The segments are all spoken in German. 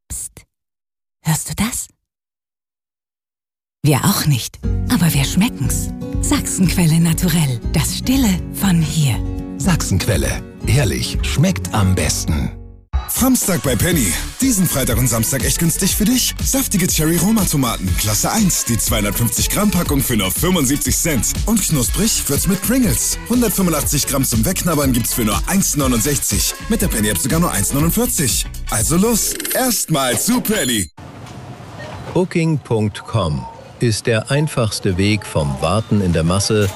Psst. Hörst du das? Wir auch nicht, aber wir schmecken's. Sachsenquelle Naturell, das Stille von hier. Sachsenquelle, ehrlich, schmeckt am besten. Samstag bei Penny. Diesen Freitag und Samstag echt günstig für dich. Saftige Cherry-Roma-Tomaten, Klasse 1, die 250 Gramm Packung für nur 75 Cent. Und knusprig wird's mit Pringles. 185 Gramm zum Wegknabbern gibt's für nur 1,69. Mit der Penny-App sogar nur 1,49. Also los, erstmal zu Penny. Booking.com ist der einfachste Weg vom Warten in der Masse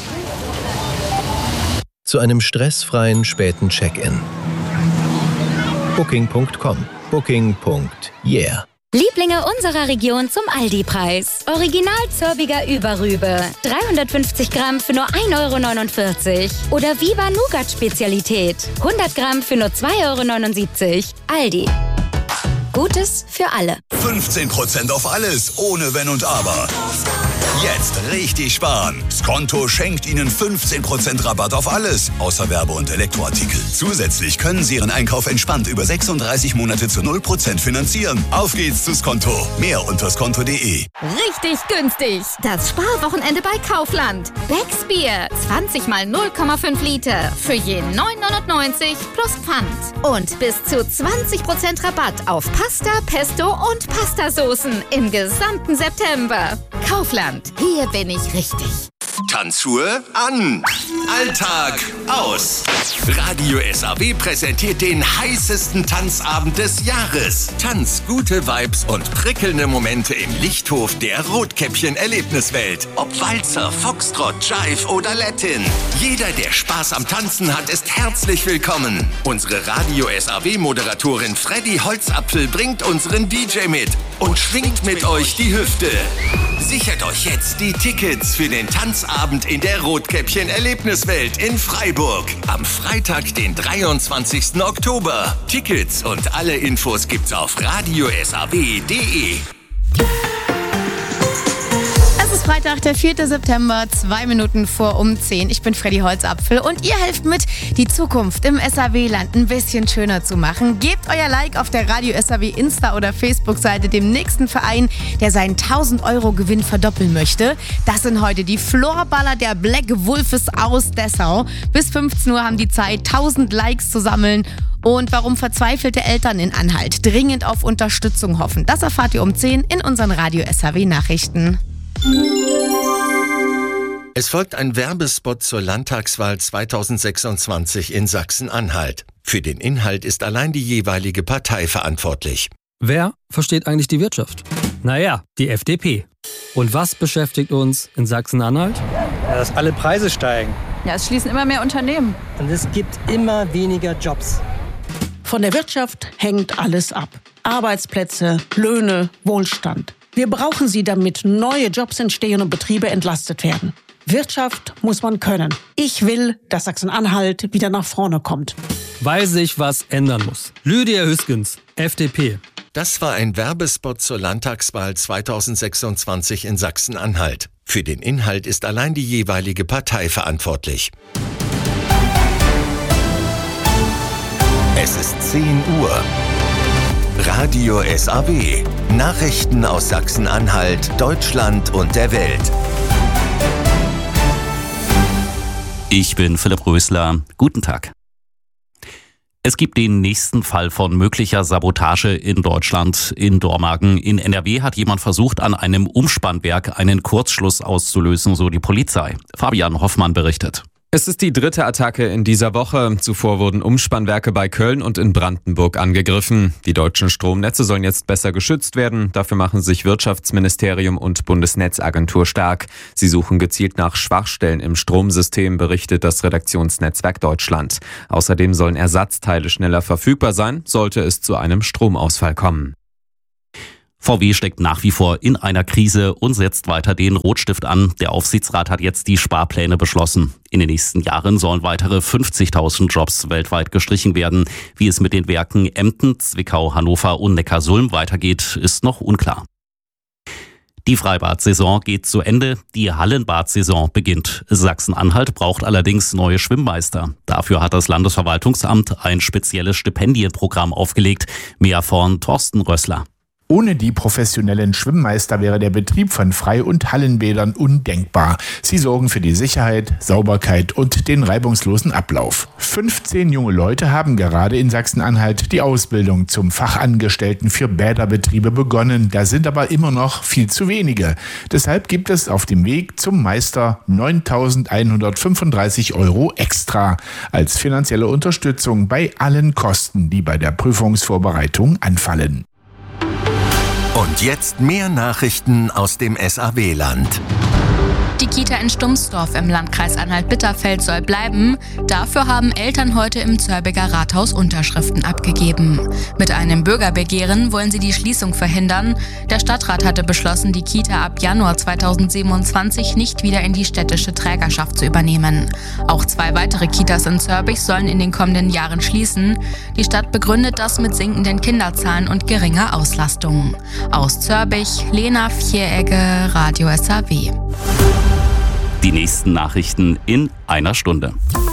zu einem stressfreien späten Check-in. Booking.com. Booking.yeah. Lieblinge unserer Region zum Aldi-Preis. Original Zörbiger Überrübe. 350 Gramm für nur 1,49 €. Oder Viva Nougat-Spezialität. 100 Gramm für nur 2,79 €. Aldi. Gutes für alle. 15% auf alles, ohne Wenn und Aber. Jetzt richtig sparen. Skonto schenkt Ihnen 15% Rabatt auf alles, außer Werbe- und Elektroartikel. Zusätzlich können Sie Ihren Einkauf entspannt über 36 Monate zu 0% finanzieren. Auf geht's zu Skonto. Mehr unter skonto.de. Richtig günstig. Das Sparwochenende bei Kaufland. Becks Bier. 20 mal 0,5 Liter. Für je 9,99 € plus Pfand. Und bis zu 20% Rabatt auf Pasta, Pesto und Pastasoßen im gesamten September. Kaufland. Hier bin ich richtig. Tanzschuhe an, Alltag aus. Radio SAW präsentiert den heißesten Tanzabend des Jahres. Tanz, gute Vibes und prickelnde Momente im Lichthof der Rotkäppchen-Erlebniswelt. Ob Walzer, Foxtrot, Jive oder Latin. Jeder, der Spaß am Tanzen hat, ist herzlich willkommen. Unsere Radio SAW-Moderatorin Freddy Holzapfel bringt unseren DJ mit und schwingt mit euch die Hüfte. Sichert euch jetzt die Tickets für den Tanzabend in der Rotkäppchen-Erlebniswelt in Freiburg. Am Freitag, den 23. Oktober. Tickets und alle Infos gibt's auf radiosaw.de. Es ist Freitag, der 4. September, 2 Minuten vor 10. Ich bin Freddy Holzapfel und ihr helft mit, die Zukunft im SAW-Land ein bisschen schöner zu machen. Gebt euer Like auf der Radio SAW Insta- oder Facebook-Seite dem nächsten Verein, der seinen 1.000-Euro-Gewinn verdoppeln möchte. Das sind heute die Floorballer der Black Wolves aus Dessau. Bis 15 Uhr haben die Zeit, 1000 Likes zu sammeln. Und warum verzweifelte Eltern in Anhalt dringend auf Unterstützung hoffen, das erfahrt ihr um 10 in unseren Radio SAW-Nachrichten. Es folgt ein Werbespot zur Landtagswahl 2026 in Sachsen-Anhalt. Für den Inhalt ist allein die jeweilige Partei verantwortlich. Wer versteht eigentlich die Wirtschaft? Naja, die FDP. Und was beschäftigt uns in Sachsen-Anhalt? Ja, dass alle Preise steigen. Ja, es schließen immer mehr Unternehmen. Und es gibt immer weniger Jobs. Von der Wirtschaft hängt alles ab. Arbeitsplätze, Löhne, Wohlstand. Wir brauchen sie, damit neue Jobs entstehen und Betriebe entlastet werden. Wirtschaft muss man können. Ich will, dass Sachsen-Anhalt wieder nach vorne kommt. Weil sich was ändern muss. Lydia Hüskens, FDP. Das war ein Werbespot zur Landtagswahl 2026 in Sachsen-Anhalt. Für den Inhalt ist allein die jeweilige Partei verantwortlich. Es ist 10 Uhr. Radio SAW. Nachrichten aus Sachsen-Anhalt, Deutschland und der Welt. Ich bin Philipp Rösler. Guten Tag. Es gibt den nächsten Fall von möglicher Sabotage in Deutschland. In Dormagen in NRW hat jemand versucht, an einem Umspannwerk einen Kurzschluss auszulösen, so die Polizei. Fabian Hoffmann berichtet. Es ist die dritte Attacke in dieser Woche. Zuvor wurden Umspannwerke bei Köln und in Brandenburg angegriffen. Die deutschen Stromnetze sollen jetzt besser geschützt werden. Dafür machen sich Wirtschaftsministerium und Bundesnetzagentur stark. Sie suchen gezielt nach Schwachstellen im Stromsystem, berichtet das Redaktionsnetzwerk Deutschland. Außerdem sollen Ersatzteile schneller verfügbar sein, sollte es zu einem Stromausfall kommen. VW steckt nach wie vor in einer Krise und setzt weiter den Rotstift an. Der Aufsichtsrat hat jetzt die Sparpläne beschlossen. In den nächsten Jahren sollen weitere 50.000 Jobs weltweit gestrichen werden. Wie es mit den Werken Emden, Zwickau, Hannover und Neckarsulm weitergeht, ist noch unklar. Die Freibad-Saison geht zu Ende, die Hallenbad-Saison beginnt. Sachsen-Anhalt braucht allerdings neue Schwimmmeister. Dafür hat das Landesverwaltungsamt ein spezielles Stipendienprogramm aufgelegt. Mehr von Thorsten Rössler. Ohne die professionellen Schwimmmeister wäre der Betrieb von Frei- und Hallenbädern undenkbar. Sie sorgen für die Sicherheit, Sauberkeit und den reibungslosen Ablauf. 15 junge Leute haben gerade in Sachsen-Anhalt die Ausbildung zum Fachangestellten für Bäderbetriebe begonnen. Da sind aber immer noch viel zu wenige. Deshalb gibt es auf dem Weg zum Meister 9.135 € extra als finanzielle Unterstützung bei allen Kosten, die bei der Prüfungsvorbereitung anfallen. Und jetzt mehr Nachrichten aus dem SAW-Land. Die Kita in Stumsdorf im Landkreis Anhalt-Bitterfeld soll bleiben. Dafür haben Eltern heute im Zörbiger Rathaus Unterschriften abgegeben. Mit einem Bürgerbegehren wollen sie die Schließung verhindern. Der Stadtrat hatte beschlossen, die Kita ab Januar 2027 nicht wieder in die städtische Trägerschaft zu übernehmen. Auch 2 weitere Kitas in Zörbich sollen in den kommenden Jahren schließen. Die Stadt begründet das mit sinkenden Kinderzahlen und geringer Auslastung. Aus Zörbich, Lena Vieregge, Radio SAW. Die nächsten Nachrichten in einer Stunde.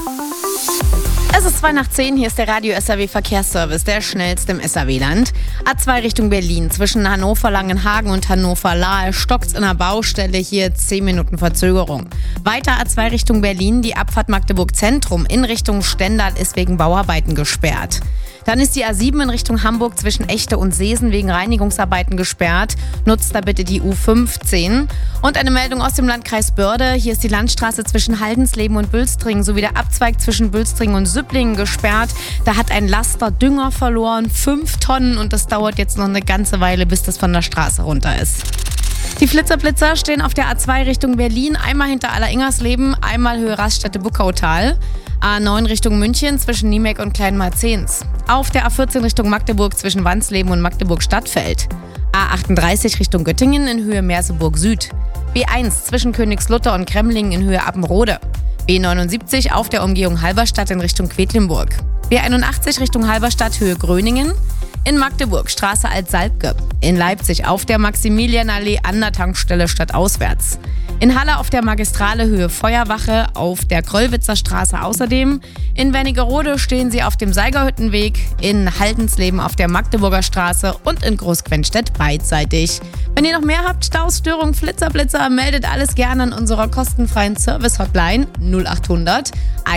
Es ist 9:02, hier ist der Radio SAW Verkehrsservice, der schnellste im SAW-Land. A2 Richtung Berlin, zwischen Hannover-Langenhagen und Hannover-Lahe stockt's in der Baustelle, hier 10 Minuten Verzögerung. Weiter A2 Richtung Berlin, die Abfahrt Magdeburg Zentrum in Richtung Stendal ist wegen Bauarbeiten gesperrt. Dann ist die A7 in Richtung Hamburg zwischen Echte und Seesen wegen Reinigungsarbeiten gesperrt. Nutzt da bitte die U15. Und eine Meldung aus dem Landkreis Börde. Hier ist die Landstraße zwischen Haldensleben und Bülstringen sowie der Abzweig zwischen Bülstringen und Süpplingen gesperrt. Da hat ein Laster Dünger verloren, 5 Tonnen. Und das dauert jetzt noch eine ganze Weile, bis das von der Straße runter ist. Die Flitzer stehen auf der A2 Richtung Berlin, einmal hinter Alleringers-Leben, einmal Höhe Raststätte-Buckautal. A9 Richtung München zwischen Niemek und Kleinmarzens. Auf der A14 Richtung Magdeburg zwischen Wansleben und Magdeburg-Stadtfeld. A38 Richtung Göttingen in Höhe Merseburg Süd. B1 zwischen Königslutter und Kremlingen in Höhe Appenrode. B79 auf der Umgehung Halberstadt in Richtung Quedlinburg. B81 Richtung Halberstadt Höhe Gröningen. In Magdeburg Straße Alt-Salbke. In Leipzig auf der Maximilianallee an der Tankstelle stadtauswärts. In Halle auf der Magistrale Höhe Feuerwache, auf der Krollwitzer Straße außerdem. In Wernigerode stehen sie auf dem Seigerhüttenweg, in Haldensleben auf der Magdeburger Straße und in Großquenstedt beidseitig. Wenn ihr noch mehr habt, Staus, Störungen, Flitzer, meldet alles gerne an unserer kostenfreien Service-Hotline 0800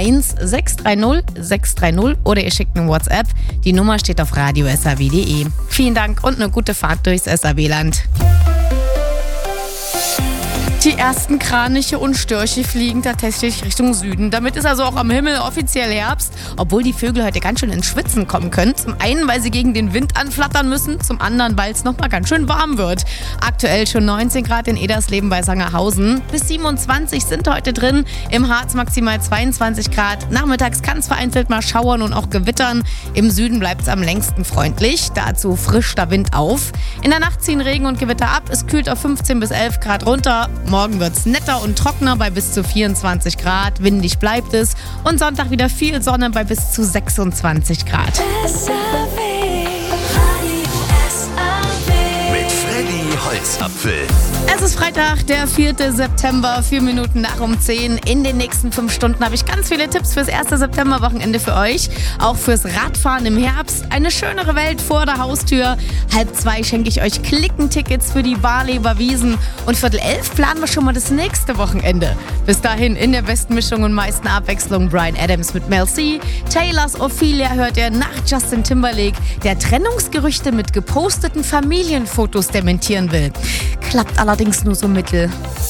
1630 630 oder ihr schickt eine WhatsApp. Die Nummer steht auf radiosaw.de. Vielen Dank und eine gute Fahrt durchs SAW-Land. Die ersten Kraniche und Störche fliegen tatsächlich Richtung Süden. Damit ist also auch am Himmel offiziell Herbst, obwohl die Vögel heute ganz schön ins Schwitzen kommen können. Zum einen, weil sie gegen den Wind anflattern müssen, zum anderen, weil es nochmal ganz schön warm wird. Aktuell schon 19 Grad in Edersleben bei Sangerhausen. Bis 27 sind heute drin, im Harz maximal 22 Grad. Nachmittags kann es vereinzelt mal schauern und auch gewittern. Im Süden bleibt es am längsten freundlich, dazu frischter Wind auf. In der Nacht ziehen Regen und Gewitter ab, es kühlt auf 15 bis 11 Grad runter. Morgen wird es netter und trockener bei bis zu 24 Grad, windig bleibt es und Sonntag wieder viel Sonne bei bis zu 26 Grad. Mit Freddy Holzapfel. Es ist Freitag, der 4. September, 4 Minuten nach um 10. In den nächsten 5 Stunden habe ich ganz viele Tipps fürs 1. Septemberwochenende für euch. Auch fürs Radfahren im Herbst. Eine schönere Welt vor der Haustür. 1:30 schenke ich euch Klickentickets für die Barleber Wiesen. Und 10:45 planen wir schon mal das nächste Wochenende. Bis dahin in der besten Mischung und meisten Abwechslung Bryan Adams mit Mel C. Taylors Ophelia hört ihr nach Justin Timberlake, der Trennungsgerüchte mit geposteten Familienfotos dementieren will. Klappt allerdings nur so mittel.